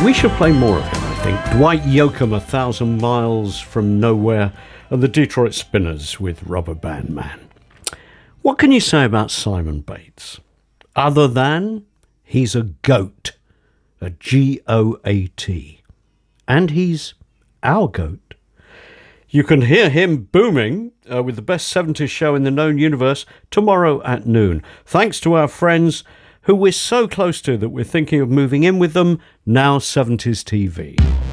We should play more of him, I think. Dwight Yoakam, 1,000 Miles from Nowhere, and the Detroit Spinners with Rubber Band Man. What can you say about Simon Bates? Other than he's a goat, a G-O-A-T. And he's our goat. You can hear him booming with the best 70s show in the known universe tomorrow at noon. Thanks to our friends who we're so close to that we're thinking of moving in with them, Now 70s TV.